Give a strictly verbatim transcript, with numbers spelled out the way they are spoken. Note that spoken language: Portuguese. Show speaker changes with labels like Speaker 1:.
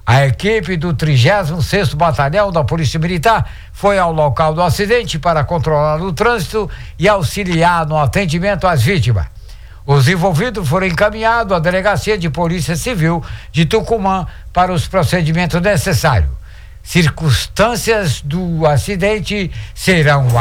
Speaker 1: A equipe do trigésimo sexto Batalhão da Polícia Militar foi ao local do acidente para controlar o trânsito e auxiliar no atendimento às vítimas. Os envolvidos foram encaminhados à Delegacia de Polícia Civil de Tucumã para os procedimentos necessários. Circunstâncias do acidente serão